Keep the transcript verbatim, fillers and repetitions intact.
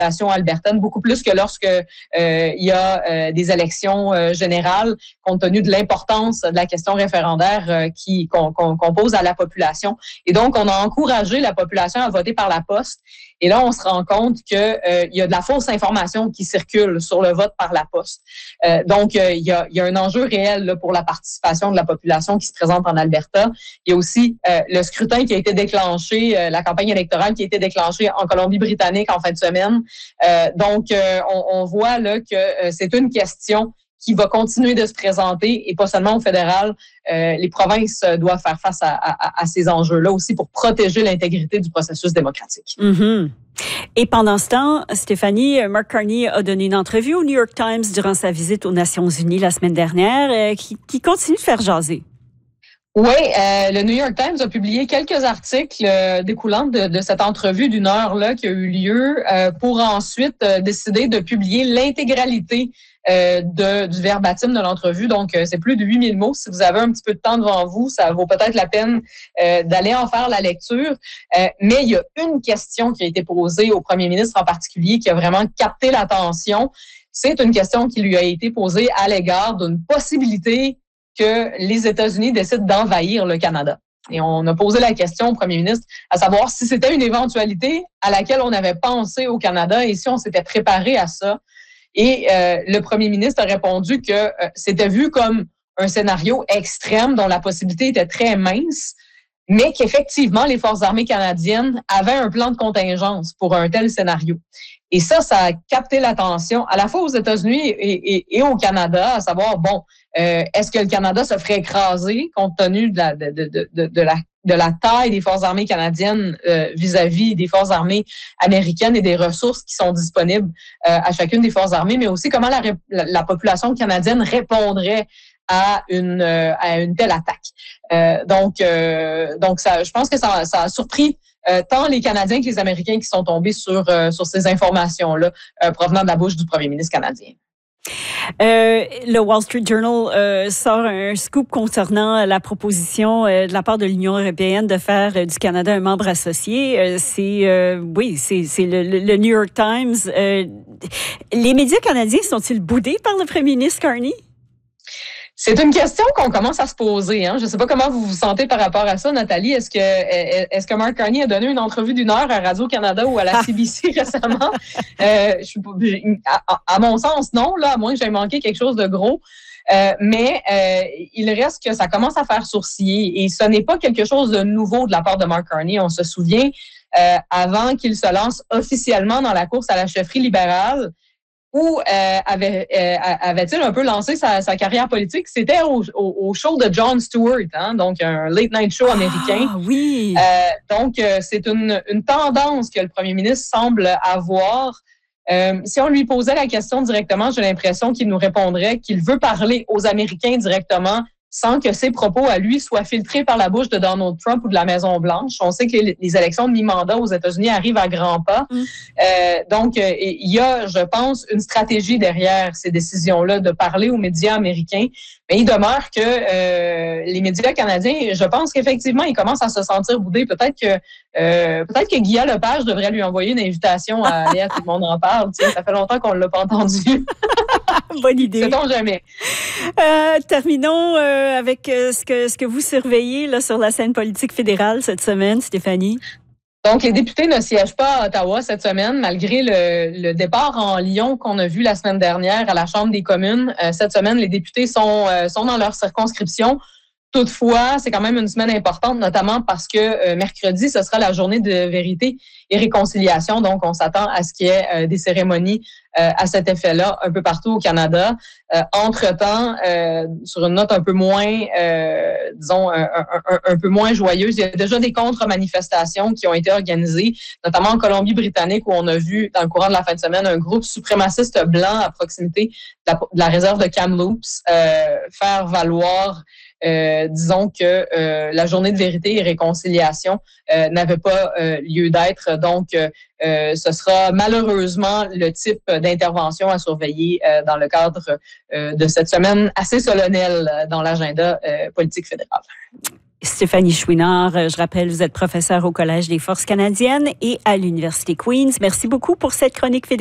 albertaine, beaucoup plus que lorsque euh, il y a euh, des élections euh, générales, compte tenu de l'importance de la question référendaire euh, qui qu'on, qu'on, qu'on pose à la population. Et donc, on a encouragé la population à voter par la poste. Et là, on se rend compte qu'il euh, y a de la fausse information qui circule sur le vote par la poste. Euh, donc, euh, il, y a, il y a un enjeu réel là, pour la participation de la population qui se présente en Alberta. Il y a aussi euh, le scrutin qui a été déclenché, euh, la campagne électorale qui a été déclenchée en Colombie-Britannique en fin de semaine. Euh, donc, euh, on, on voit là que euh, c'est une question qui va continuer de se présenter et pas seulement au fédéral. Euh, les provinces doivent faire face à, à, à ces enjeux-là aussi pour protéger l'intégrité du processus démocratique. Mm-hmm. Et pendant ce temps, Stéphanie, Mark Carney a donné une entrevue au New York Times durant sa visite aux Nations Unies la semaine dernière euh, qui, qui continue de faire jaser. Oui, euh, le New York Times a publié quelques articles euh, découlant de, de cette entrevue d'une heure là qui a eu lieu euh, pour ensuite euh, décider de publier l'intégralité euh, de, du verbatim de l'entrevue. Donc, euh, c'est plus de huit mille mots. Si vous avez un petit peu de temps devant vous, ça vaut peut-être la peine euh, d'aller en faire la lecture. Euh, mais il y a une question qui a été posée au premier ministre en particulier qui a vraiment capté l'attention. C'est une question qui lui a été posée à l'égard d'une possibilité que les États-Unis décident d'envahir le Canada. Et on a posé la question au premier ministre à savoir si c'était une éventualité à laquelle on avait pensé au Canada et si on s'était préparé à ça. Et euh, le premier ministre a répondu que euh, c'était vu comme un scénario extrême dont la possibilité était très mince, mais qu'effectivement, les Forces armées canadiennes avaient un plan de contingence pour un tel scénario. Et ça, ça a capté l'attention à la fois aux États-Unis et, et, et au Canada, à savoir, bon, euh, est-ce que le Canada se ferait écraser compte tenu de la, de, de, de, de la, de la taille des Forces armées canadiennes euh, vis-à-vis des Forces armées américaines et des ressources qui sont disponibles euh, à chacune des Forces armées, mais aussi comment la, la, la population canadienne répondrait à une, euh, à une telle attaque. Euh, donc, euh, donc ça, je pense que ça, ça a surpris Euh, tant les Canadiens que les Américains qui sont tombés sur, euh, sur ces informations-là euh, provenant de la bouche du premier ministre canadien. Euh, le Wall Street Journal euh, sort un scoop concernant la proposition euh, de la part de l'Union européenne de faire euh, du Canada un membre associé. Euh, c'est euh, oui, c'est, c'est le, le New York Times. Euh, les médias canadiens sont-ils boudés par le premier ministre Carney? C'est une question qu'on commence à se poser. Hein. Je ne sais pas comment vous vous sentez par rapport à ça, Nathalie. Est-ce que, est-ce que Mark Carney a donné une entrevue d'une heure à Radio-Canada ou à la C B C récemment? Euh, je, à, à mon sens, non, là, à moins que j'aie manqué quelque chose de gros. Euh, mais euh, il reste que ça commence à faire sourciller. Et ce n'est pas quelque chose de nouveau de la part de Mark Carney. On se souvient, euh, avant qu'il se lance officiellement dans la course à la chefferie libérale, où euh, avait, euh, avait-il un peu lancé sa, sa carrière politique? C'était au, au, au show de Jon Stewart, hein, donc un late-night show américain. Ah, oui! Euh, donc, euh, c'est une, une tendance que le premier ministre semble avoir. Euh, si on lui posait la question directement, j'ai l'impression qu'il nous répondrait qu'il veut parler aux Américains directement sans que ses propos à lui soient filtrés par la bouche de Donald Trump ou de la Maison-Blanche. On sait que les, les élections de mi-mandat aux États-Unis arrivent à grands pas. Mm. Euh, donc, euh, il y a, je pense, une stratégie derrière ces décisions-là de parler aux médias américains. Mais il demeure que euh, les médias canadiens, je pense qu'effectivement, ils commencent à se sentir boudés. Peut-être que euh, peut-être que Guilla Lepage devrait lui envoyer une invitation à aller à Tout le monde en parle. Tiens, ça fait longtemps qu'on ne l'a pas entendu. Bonne idée. Sait-on jamais. Euh, terminons euh, avec euh, ce que ce que vous surveillez là, sur la scène politique fédérale cette semaine, Stéphanie. Donc, les députés ne siègent pas à Ottawa cette semaine, malgré le, le départ en Lyon qu'on a vu la semaine dernière à la Chambre des communes. Euh, cette semaine, les députés sont, euh, sont dans leur circonscription. Toutefois, c'est quand même une semaine importante, notamment parce que euh, mercredi, ce sera la journée de vérité et réconciliation. Donc, on s'attend à ce qu'il y ait euh, des cérémonies euh, à cet effet-là un peu partout au Canada. Euh, entre-temps, euh, sur une note un peu moins, euh, disons, un, un, un, un peu moins joyeuse, il y a déjà des contre-manifestations qui ont été organisées, notamment en Colombie-Britannique, où on a vu, dans le courant de la fin de semaine, un groupe suprémaciste blanc à proximité de la, de la réserve de Kamloops euh, faire valoir Euh, disons que euh, la journée de vérité et réconciliation euh, n'avait pas euh, lieu d'être. Donc, euh, ce sera malheureusement le type d'intervention à surveiller euh, dans le cadre euh, de cette semaine assez solennelle dans l'agenda euh, politique fédéral. Stéphanie Chouinard, je rappelle, vous êtes professeure au Collège des Forces canadiennes et à l'Université Queen's. Merci beaucoup pour cette chronique fédérale.